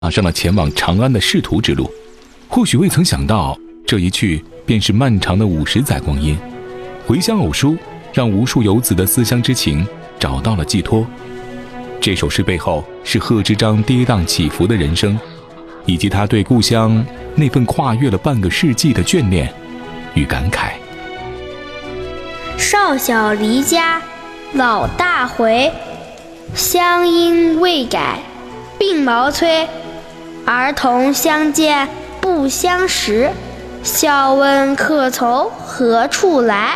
上了前往长安的仕途之路。或许未曾想到，这一去便是漫长的50载光阴。回乡偶书让无数游子的思乡之情找到了寄托。这首诗背后是贺知章跌宕起伏的人生，以及他对故乡那份跨越了半个世纪的眷恋与感慨。 少小离家，老大回，乡音未改，鬓毛衰。儿童相见不相识，笑问客从何处来。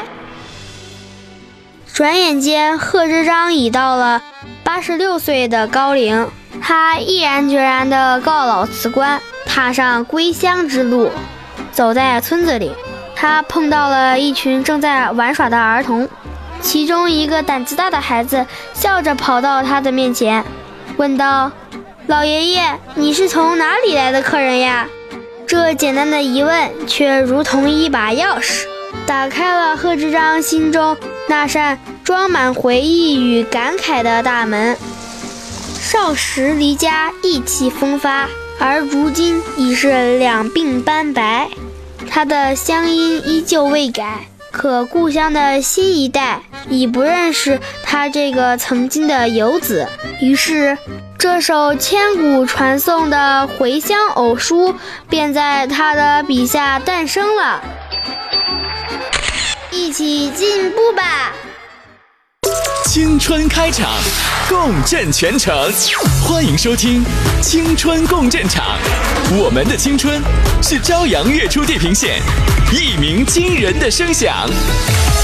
转眼间，贺知章已到了86岁的高龄，他毅然决然地告老辞官，踏上归乡之路。走在村子里，他碰到了一群正在玩耍的儿童，其中一个胆子大的孩子笑着跑到他的面前，问道：“老爷爷，你是从哪里来的客人呀？”这简单的疑问却如同一把钥匙，打开了贺知章心中那扇装满回忆与感慨的大门。少时离家意气风发，而如今已是两鬓斑白。他的乡音依旧未改，可故乡的新一代已不认识他这个曾经的游子。于是这首千古传颂的回乡偶书便在他的笔下诞生了。一起进步吧！ 青春开场，共振全城。欢迎收听青春共振场，我们的青春是朝阳跃出地平线，一鸣惊人的声响。